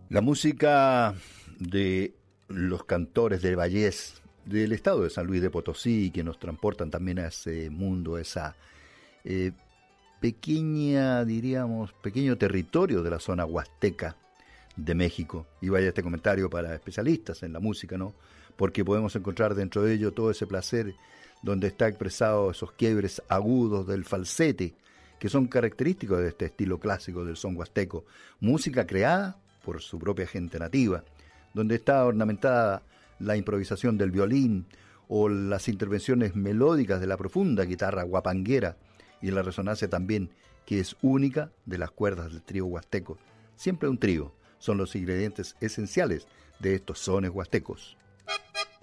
La música de los cantores del Vallés, del estado de San Luis de Potosí, que nos transportan también a ese mundo, a esa pequeño territorio de la zona huasteca de México. Y vaya este comentario para especialistas en la música, ¿no? Porque podemos encontrar dentro de ello todo ese placer donde está expresado esos quiebres agudos del falsete, que son característicos de este estilo clásico del son huasteco. Música creada por su propia gente nativa, donde está ornamentada la improvisación del violín o las intervenciones melódicas de la profunda guitarra guapanguera y la resonancia también, que es única, de las cuerdas del trío huasteco. Siempre un trío son los ingredientes esenciales de estos sones huastecos.